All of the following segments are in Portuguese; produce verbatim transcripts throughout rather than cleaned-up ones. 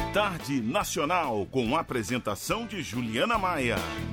Tarde Nacional, com a apresentação de Juliana Maia.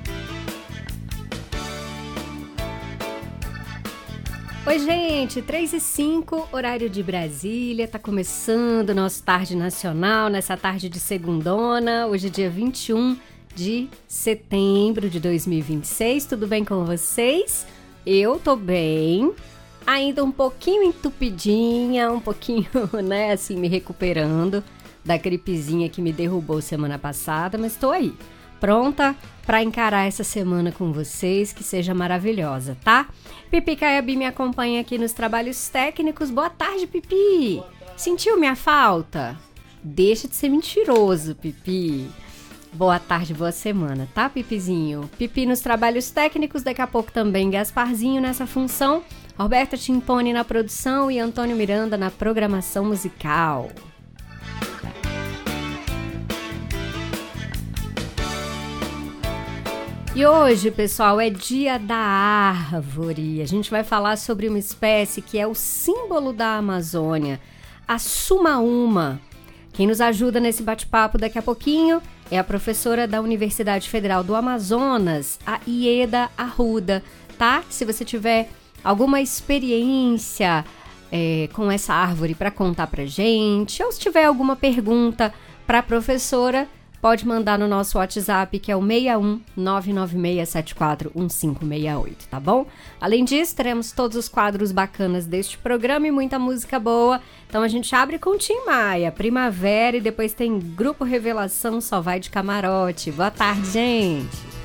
Oi, gente, três e cinco, horário de Brasília, tá começando o nosso Tarde Nacional, nessa tarde de segundona, hoje é dia vinte e um de setembro de dois mil e vinte e seis, tudo bem com vocês? Eu tô bem, ainda um pouquinho entupidinha, um pouquinho, né, assim, me recuperando da gripezinha que me derrubou semana passada, mas tô aí, pronta para encarar essa semana com vocês, que seja maravilhosa, tá? Pipi Caiabi me acompanha aqui nos trabalhos técnicos. Boa tarde, Pipi! Sentiu minha falta? Deixa de ser mentiroso, Pipi. Boa tarde, boa semana, tá, Pipizinho? Pipi nos trabalhos técnicos, daqui a pouco também Gasparzinho nessa função, Roberta Timpone na produção e Antônio Miranda na programação musical. E hoje, pessoal, é dia da árvore. A gente vai falar sobre uma espécie que é o símbolo da Amazônia, a sumaúma. Quem nos ajuda nesse bate-papo daqui a pouquinho é a professora da Universidade Federal do Amazonas, a Ieda Arruda, tá? Se você tiver alguma experiência é, com essa árvore para contar pra gente, ou se tiver alguma pergunta para a professora, pode mandar no nosso WhatsApp, que é o seis um nove nove seis sete quatro um cinco seis oito, tá bom? Além disso, teremos todos os quadros bacanas deste programa e muita música boa. Então a gente abre com Tim Maia, Primavera, e depois tem Grupo Revelação, Só Vai de Camarote. Boa tarde, gente!